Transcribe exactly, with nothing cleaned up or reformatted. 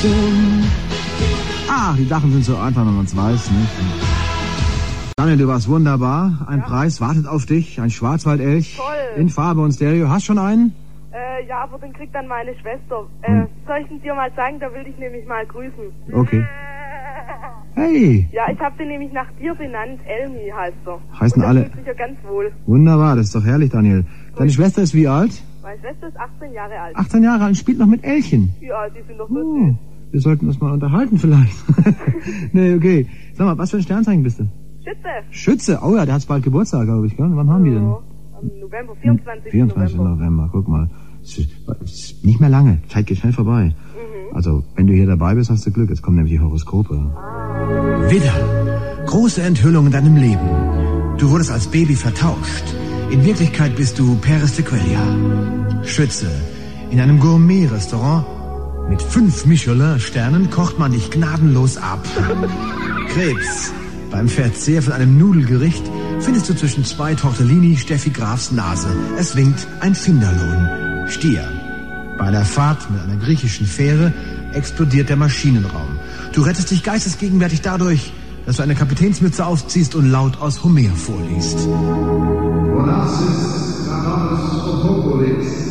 Ach, die Sachen sind so einfach, wenn man es weiß, nicht? Daniel, du warst wunderbar. Ein ja. Preis wartet auf dich. Ein Schwarzwaldelch. Toll. In Farbe und Stereo. Hast schon einen? Äh, ja, aber den kriegt dann meine Schwester. Äh, soll ich ihn dir mal zeigen? Da will ich nämlich mal grüßen. Okay. Hey. Ja, ich habe den nämlich nach dir benannt. Elmi heißt er. Heißen alle. Fühlt sich ja ganz wohl. Wunderbar, das ist doch herrlich, Daniel. Deine Gut. Schwester ist wie alt? Meine Schwester ist achtzehn Jahre alt. achtzehn Jahre alt und spielt noch mit Elchen. Ja, die sind doch so oh, süß. Wir sollten uns mal unterhalten vielleicht. Nee, okay. Sag mal, was für ein Sternzeichen bist du? Schütze. Schütze? Oh ja, der hat bald Geburtstag, glaube ich, gell? Wann haben die denn? Am November, vierundzwanzigsten vierundzwanzigsten November. November, guck mal. Es ist nicht mehr lange, Zeit geht schnell vorbei. Mhm. Also, wenn du hier dabei bist, hast du Glück. Jetzt kommen nämlich die Horoskope. Ah. Widder, große Enthüllung in deinem Leben. Du wurdest als Baby vertauscht. In Wirklichkeit bist du Peres de Quelia. Schütze, in einem Gourmet-Restaurant mit fünf Michelin-Sternen kocht man dich gnadenlos ab. Krebs, beim Verzehr von einem Nudelgericht findest du zwischen zwei Tortellini Steffi Grafs Nase. Es winkt ein Finderlohn. Stier, bei einer Fahrt mit einer griechischen Fähre explodiert der Maschinenraum. Du rettest dich geistesgegenwärtig dadurch, dass du eine Kapitänsmütze aufziehst und laut aus Homer vorliest. Onassis, Cannabis und Hobolix.